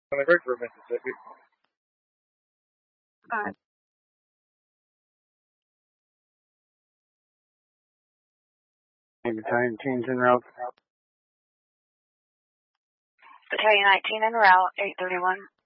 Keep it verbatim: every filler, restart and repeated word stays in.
On the bridge for Mississippi. Five. Battalion teams en route. Battalion nineteen en route, eight thirty-one.